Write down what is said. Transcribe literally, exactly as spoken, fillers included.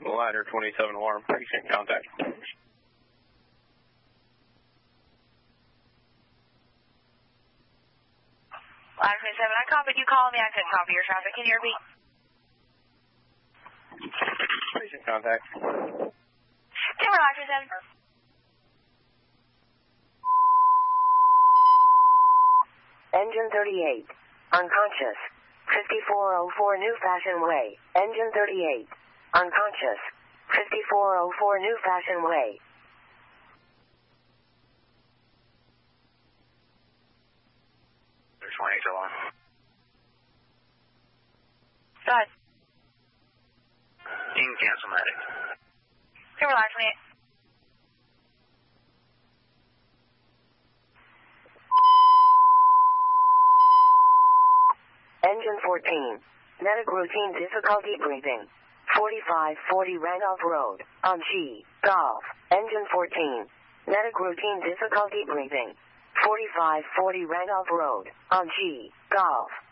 Ladder twenty-seven alarm, precinct contact. Ladder twenty-seven, I copy. You called me. I couldn't copy your traffic. Can you repeat? Precinct contact. Timber Ladder twenty-seven. Engine thirty-eight. Unconscious. fifty-four oh four New Fashion Way. Engine thirty-eight. Unconscious. fifty-four oh four New Fashion Way. There's twenty-eight alarm. Go ahead. You can cancel medic. Timber Ladder twenty-eight. Engine fourteen. Medic routine difficulty breathing. forty-five forty Randolph Road, on G, Golf. Engine fourteen. Medic routine difficulty breathing. forty-five forty Randolph Road, on G, Golf.